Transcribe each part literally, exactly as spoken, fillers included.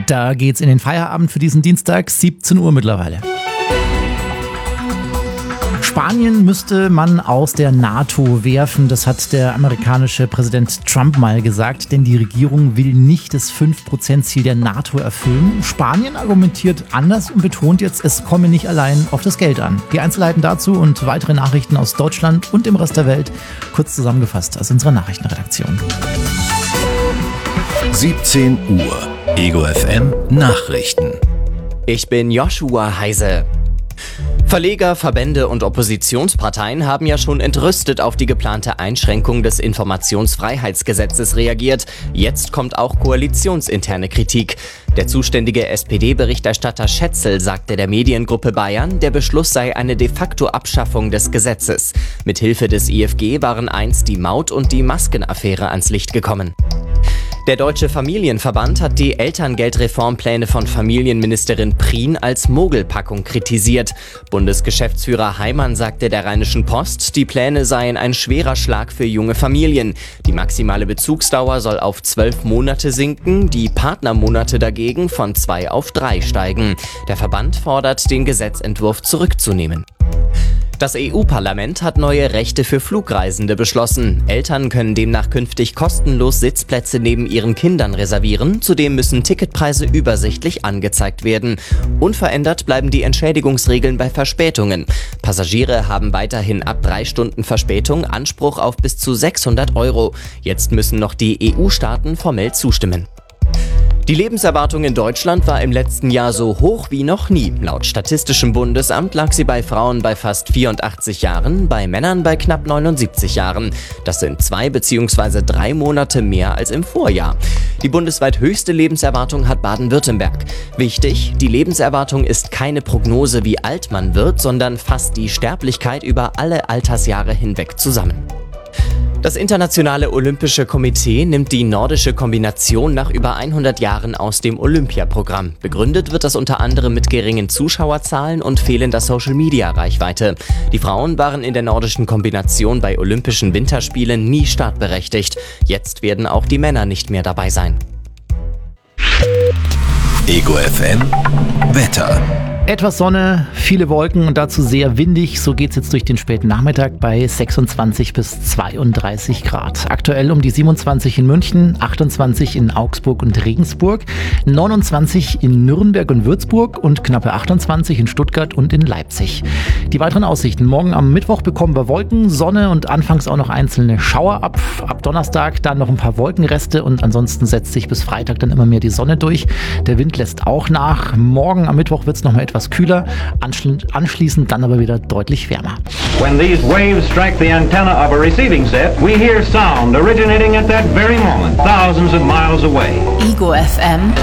Da geht's in den Feierabend für diesen Dienstag, siebzehn Uhr mittlerweile. Spanien müsste man aus der NATO werfen, das hat der amerikanische Präsident Trump mal gesagt, denn die Regierung will nicht das fünf Prozent Ziel der NATO erfüllen. Spanien argumentiert anders und betont jetzt, es komme nicht allein auf das Geld an. Die Einzelheiten dazu und weitere Nachrichten aus Deutschland und dem Rest der Welt kurz zusammengefasst aus unserer Nachrichtenredaktion. siebzehn Uhr, Ego F M Nachrichten. Ich bin Joshua Heise. Verleger, Verbände und Oppositionsparteien haben ja schon entrüstet auf die geplante Einschränkung des Informationsfreiheitsgesetzes reagiert. Jetzt kommt auch koalitionsinterne Kritik. Der zuständige S P D-Berichterstatter Schätzel sagte der Mediengruppe Bayern, der Beschluss sei eine de facto Abschaffung des Gesetzes. Mithilfe des I F G waren einst die Maut- und die Maskenaffäre ans Licht gekommen. Der Deutsche Familienverband hat die Elterngeldreformpläne von Familienministerin Prien als Mogelpackung kritisiert. Bundesgeschäftsführer Heimann sagte der Rheinischen Post, die Pläne seien ein schwerer Schlag für junge Familien. Die maximale Bezugsdauer soll auf zwölf Monate sinken, die Partnermonate dagegen von zwei auf drei steigen. Der Verband fordert, den Gesetzentwurf zurückzunehmen. Das E U-Parlament hat neue Rechte für Flugreisende beschlossen. Eltern können demnach künftig kostenlos Sitzplätze neben ihren Kindern reservieren. Zudem müssen Ticketpreise übersichtlich angezeigt werden. Unverändert bleiben die Entschädigungsregeln bei Verspätungen. Passagiere haben weiterhin ab drei Stunden Verspätung Anspruch auf bis zu sechshundert Euro. Jetzt müssen noch die E U-Staaten formell zustimmen. Die Lebenserwartung in Deutschland war im letzten Jahr so hoch wie noch nie. Laut Statistischem Bundesamt lag sie bei Frauen bei fast vierundachtzig Jahren, bei Männern bei knapp neunundsiebzig Jahren. Das sind zwei bzw. drei Monate mehr als im Vorjahr. Die bundesweit höchste Lebenserwartung hat Baden-Württemberg. Wichtig, die Lebenserwartung ist keine Prognose, wie alt man wird, sondern fasst die Sterblichkeit über alle Altersjahre hinweg zusammen. Das Internationale Olympische Komitee nimmt die nordische Kombination nach über hundert Jahren aus dem Olympiaprogramm. Begründet wird das unter anderem mit geringen Zuschauerzahlen und fehlender Social-Media-Reichweite. Die Frauen waren in der nordischen Kombination bei Olympischen Winterspielen nie startberechtigt. Jetzt werden auch die Männer nicht mehr dabei sein. Ego F M Wetter. Etwas Sonne, viele Wolken und dazu sehr windig. So geht's jetzt durch den späten Nachmittag bei sechsundzwanzig bis zweiunddreißig Grad. Aktuell um die siebenundzwanzig in München, achtundzwanzig in Augsburg und Regensburg, neunundzwanzig in Nürnberg und Würzburg und knappe achtundzwanzig in Stuttgart und in Leipzig. Die weiteren Aussichten. Morgen am Mittwoch bekommen wir Wolken, Sonne und anfangs auch noch einzelne Schauer ab. Ab Donnerstag dann noch ein paar Wolkenreste und ansonsten setzt sich bis Freitag dann immer mehr die Sonne durch. Der Wind lässt auch nach. Morgen am Mittwoch wird's noch mal etwas kühler, anschließend dann aber wieder deutlich wärmer. When these waves strike the antenna of a receiving set, we hear sound originating at that very moment, thousands of miles away. Ego F M.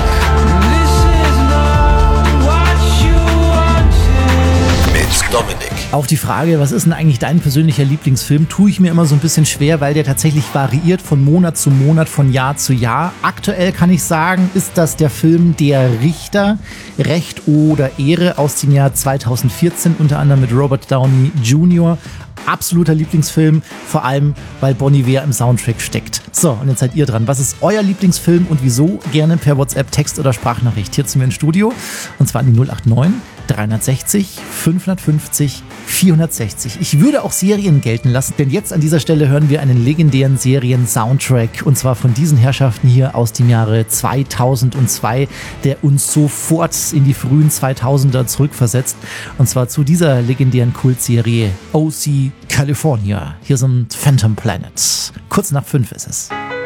Mit Dominik. Auf die Frage, was ist denn eigentlich dein persönlicher Lieblingsfilm, tue ich mir immer so ein bisschen schwer, weil der tatsächlich variiert von Monat zu Monat, von Jahr zu Jahr. Aktuell kann ich sagen, ist das der Film Der Richter, Recht oder Ehre aus dem Jahr zweitausendvierzehn, unter anderem mit Robert Downey Junior Absoluter Lieblingsfilm, vor allem, weil Bon Iver im Soundtrack steckt. So, und jetzt seid ihr dran. Was ist euer Lieblingsfilm und wieso? Gerne per WhatsApp, Text oder Sprachnachricht hier zu mir ins Studio. Und zwar an die null acht neun, dreihundertsechzig, fünfhundertfünfzig, vierhundertsechzig. Ich würde auch Serien gelten lassen, denn jetzt an dieser Stelle hören wir einen legendären Serien-Soundtrack. Und zwar von diesen Herrschaften hier aus dem Jahre zweitausendzwei, der uns sofort in die frühen zweitausender zurückversetzt. Und zwar zu dieser legendären Kultserie O C California. Hier sind Phantom Planet. Kurz nach fünf ist es.